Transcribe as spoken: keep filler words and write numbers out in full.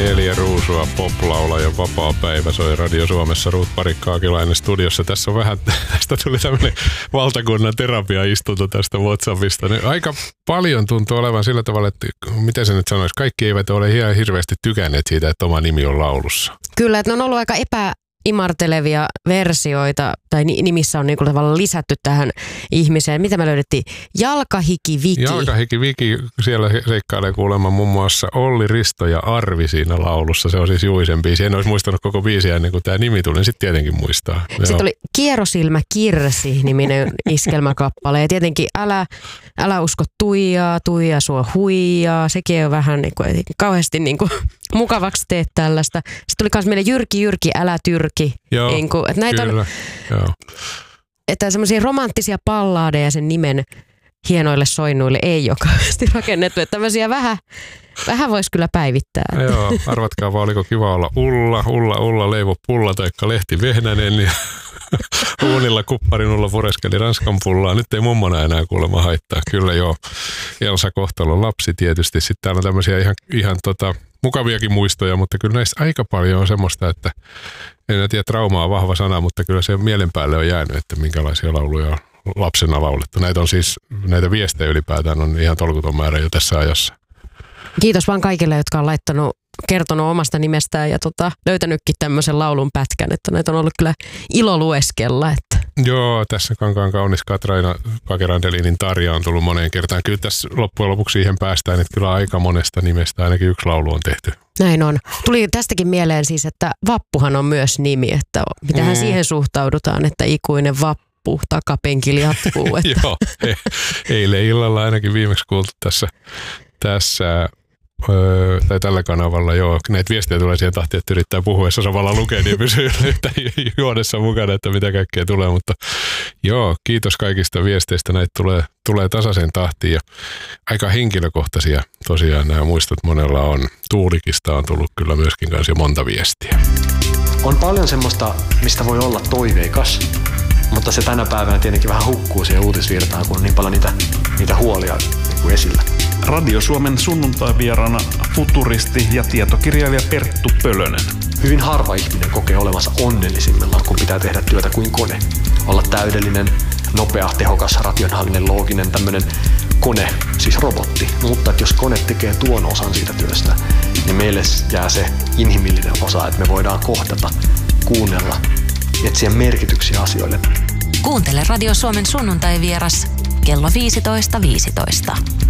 Neljä ruusua pop-laulajan vapaa päivä soi Radio Suomessa. Ruut Parikka-Akilainen studiossa. Tässä on vähän, tästä tuli tämmöinen valtakunnan terapiaistunto tästä WhatsAppista. Niin aika paljon tuntuu olevan sillä tavalla, että miten se nyt sanoisi, kaikki eivät ole ihan hirveästi tykänneet siitä, että oma nimi on laulussa. Kyllä, että ne on ollut aika epä... imartelevia versioita, tai nimissä on niinku tavallaan lisätty tähän ihmiseen. Mitä me löydettiin? Jalkahiki Viki. Jalkahiki Viki, siellä seikkailee kuulemma muun muassa Olli, Risto ja Arvi siinä laulussa. Se on siis Juisen biisi. En olisi muistanut koko biisiä ennen kuin tämä nimi tuli, niin sitten tietenkin muistaa. Sitten Joo. oli Kierosilmä Kirsi-niminen iskelmäkappale. Ja tietenkin Älä, älä usko Tuijaa, Tuija sua huijaa. Sekin on vähän niin kuin, kauheasti niin kuin mukavaksi teet tällaista. Sitten tuli myös meille Jyrki Jyrki, älä tyrki. Joo, niin kuin, että näitä kyllä. On, Joo. että semmoisia romanttisia pallaadeja sen nimen hienoille soinnuille ei ole kauheasti rakennettu. Että tämmöisiä vähän, vähän voisi kyllä päivittää. Joo, arvatkaa vaan, oliko kiva olla Ulla, Ulla, Ulla, Leivo Pulla taikka Lehti Vehnänen ja uunilla kupparinulla pureskeli Ranskan pullaa. Nyt ei mummona enää kuulemma haittaa. Kyllä joo, Elsa Kohtalon lapsi tietysti. Sitten täällä on tämmöisiä ihan, ihan tota, mukaviakin muistoja, mutta kyllä näistä aika paljon on semmoista, että en tiedä, trauma on vahva sana, mutta kyllä se mielen päälle on jäänyt, että minkälaisia lauluja on lapsena laulettu. Näitä on siis, näitä viestejä ylipäätään on ihan tolkuton määrä jo tässä ajassa. Kiitos vaan kaikille, jotka on laittanut, kertonut omasta nimestään ja tota, löytänytkin tämmöisen laulun pätkän, että näitä on ollut kyllä ilo lueskella. Että. Joo, tässä Kankaan kaunis Katraina Pakerandelinin Tarja on tullut moneen kertaan. Kyllä tässä loppujen lopuksi siihen päästään, että kyllä aika monesta nimestä ainakin yksi laulu on tehty. Näin on. Tuli tästäkin mieleen siis, että Vappuhan on myös nimi, että mitähän mm. siihen suhtaudutaan, että ikuinen vappu takapenkillä jatkuu. Että. Joo, eilen illalla ainakin viimeksi kuultu tässä, tässä öö, tai tällä kanavalla, joo, näitä viestejä tulee siihen tahtiin, että yrittää puhuessa samalla lukea, niin pysyy juodessa mukana, että mitä kaikkea tulee, mutta joo, kiitos kaikista viesteistä, näitä tulee, tulee tasaisen tahtiin ja aika henkilökohtaisia tosiaan nämä muistot monella on. Tuulikista on tullut kyllä myöskin kanssa jo monta viestiä. On paljon semmoista, mistä voi olla toiveikas, mutta se tänä päivänä tietenkin vähän hukkuu siihen uutisvirtaan, kun on niin paljon niitä, niitä huolia niin kuin esillä. Radio Suomen sunnuntai-vieraana futuristi ja tietokirjailija Perttu Pölönen. Hyvin harva ihminen kokee olevansa onnellisimmillaan, kun pitää tehdä työtä kuin kone. Olla täydellinen, nopea, tehokas, rationaalinen, looginen, tämmöinen kone, siis robotti. Mutta että jos kone tekee tuon osan siitä työstä, niin meille jää se inhimillinen osa, että me voidaan kohdata, kuunnella, etsiä merkityksiä asioille. Kuuntele Radio Suomen sunnuntai-vieras kello viisitoista viisitoista.